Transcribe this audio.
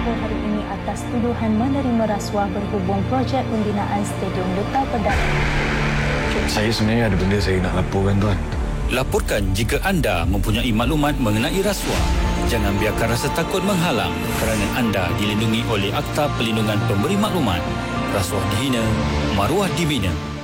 hari ini atas tuduhan menerima rasuah berhubung projek pembinaan Stadium Duta Perdana. Saya sebenarnya ada benda saya nak laporkan, Tuan. Laporkan jika anda mempunyai maklumat mengenai rasuah. Jangan biarkan rasa takut menghalang kerana anda dilindungi oleh Akta Perlindungan Pemberi Maklumat. Rasuah dihina, maruah dibina.